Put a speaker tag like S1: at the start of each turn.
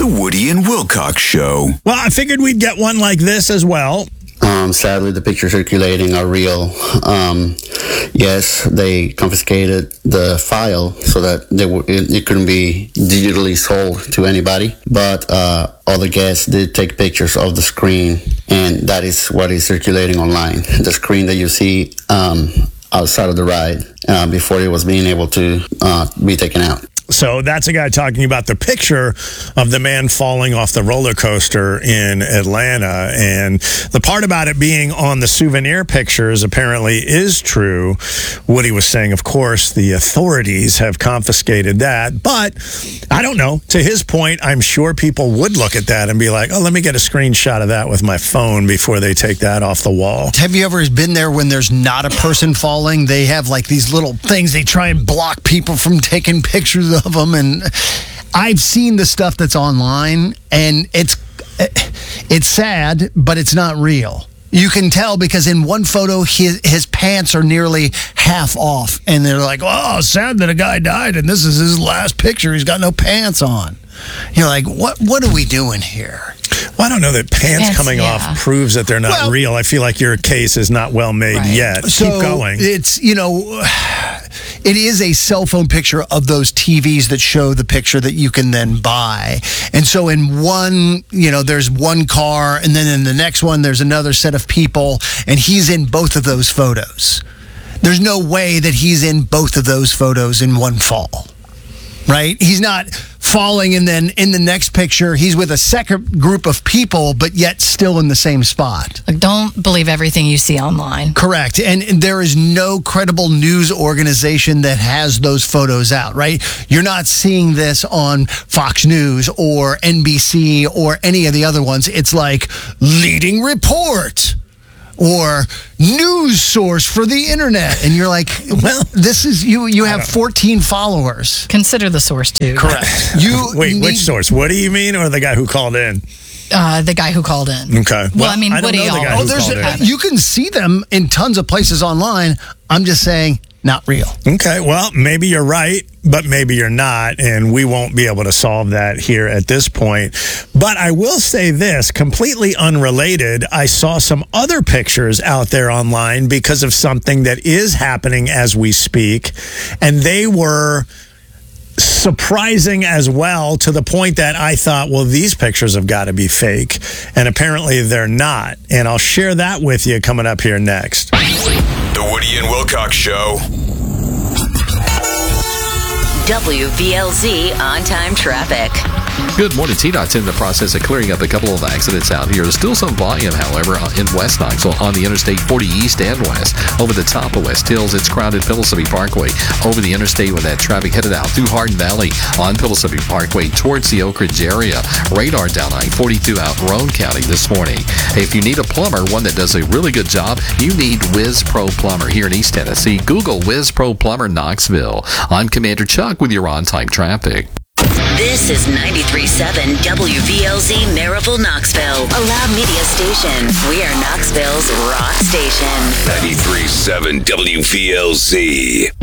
S1: The Woody and Wilcox Show.
S2: Well, I figured we'd get one like this as well.
S3: Sadly, the pictures circulating are real. Yes, they confiscated the file so that it couldn't be digitally sold to anybody. But other guests did take pictures of the screen, and that is what is circulating online. The screen that you see outside of the ride before it was being able to be taken out.
S2: So that's a guy talking about the picture of the man falling off the roller coaster in Atlanta. And the part about it being on the souvenir pictures apparently is true. Woody was saying, of course, the authorities have confiscated that. But I don't know. To his point, I'm sure people would look at that and be like, oh, let me get a screenshot of that with my phone before they take that off the wall.
S4: Have you ever been there when there's not a person falling? They have like these little things. They try and block people from taking pictures of them, and I've seen the stuff that's online, and it's sad, but it's not real. You can tell because in one photo his pants are nearly half off, and they're like, oh, sad that a guy died and this is his last picture, he's got no pants on. You're like, what are we doing here?
S2: Well, I don't know that pants coming off proves that they're not real. I feel like your case is not well made yet.
S4: So
S2: keep going.
S4: It's, it is a cell phone picture of those TVs that show the picture that you can then buy. And so in one, there's one car, and then in the next one, there's another set of people, and he's in both of those photos. There's no way that he's in both of those photos in one fall, right? He's not falling, and then in the next picture, he's with a second group of people, but yet still in the same spot.
S5: Like, don't believe everything you see online.
S4: Correct. And there is no credible news organization that has those photos out, right? You're not seeing this on Fox News or NBC or any of the other ones. It's like leading report or news source for the internet, and you're like, well, this is you have 14 followers.
S5: Consider the source too.
S4: Correct.
S2: Which source? What do you mean, or the guy who called in?
S5: The guy who called in.
S2: Okay.
S5: Well, I mean, Woody.
S4: You can see them in tons of places online. I'm just saying, not real.
S2: Okay, well, maybe you're right, but maybe you're not, and we won't be able to solve that here at this point. But I will say this, completely unrelated, I saw some other pictures out there online because of something that is happening as we speak, and they were surprising as well, to the point that I thought, well, these pictures have got to be fake, and apparently they're not. And I'll share that with you coming up here next.
S1: The Woody and Wilcox Show.
S6: WVLZ on-time traffic.
S7: Good morning. TDOT's in the process of clearing up a couple of accidents out here. There's still some volume, however, in West Knoxville on the Interstate 40 East and West. Over the top of West Hills, it's crowded Pillsbury Parkway. Over the interstate with that traffic headed out through Hardin Valley on Pillsbury Parkway towards the Oak Ridge area. Radar down I-42 out in Roane County this morning. Hey, if you need a plumber, one that does a really good job, you need Whiz Pro Plumber here in East Tennessee. Google Whiz Pro Plumber Knoxville. I'm Commander Chuck with your on-time traffic.
S6: This is 93.7 WVLZ Maryville, Knoxville, a loud media station. We are Knoxville's rock station.
S1: 93.7 WVLZ.